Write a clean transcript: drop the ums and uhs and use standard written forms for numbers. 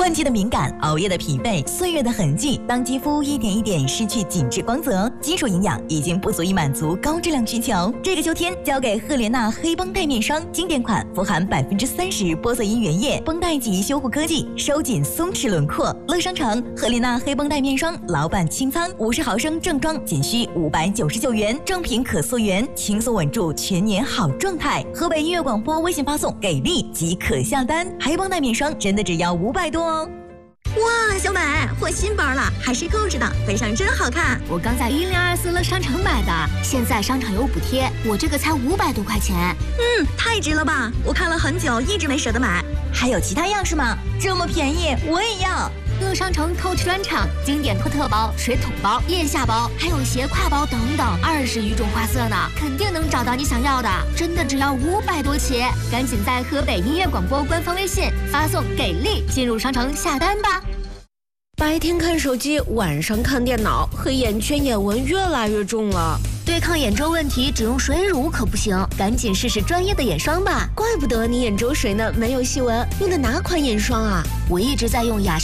换季的敏感，熬夜的疲惫，岁月的痕迹，当肌肤一点一点失去紧致光泽，基础营养已经不足以满足高质量需求。这个秋天，交给赫莲娜黑绷带面霜经典款，富含30%玻色因原液，绷带级修护科技，收紧松弛轮廓。乐商城赫莲娜黑绷带面霜老版清仓，50毫升正装仅需599元，正品可溯源，轻松稳住全年好状态。河北音乐广播微信发送给力即可下单，黑绷带面霜真的只要500多哦。 哇，小美换新包了，还是购置的，配上真好看。 我刚在1024乐商城买的，现在商场有补贴，我这个才500多块钱。 太值了吧！我看了很久，一直没舍得买。 还有其他样式吗？这么便宜，我也要。 乐商城 Coach 专场，经典托特包、水桶包、腋下包，还有斜挎包等等，20余种花色呢，肯定能找到你想要的。真的只要500多起，赶紧在河北音乐广播官方微信发送“给力”进入商城下单吧。 白天看手机，晚上看电脑，黑眼圈、眼纹越来越重了。 对抗眼周问题，只用水乳可不行，赶紧试试专业的眼霜吧。 怪不得你眼周水呢没有细纹，用的哪款眼霜啊？ 我一直在用雅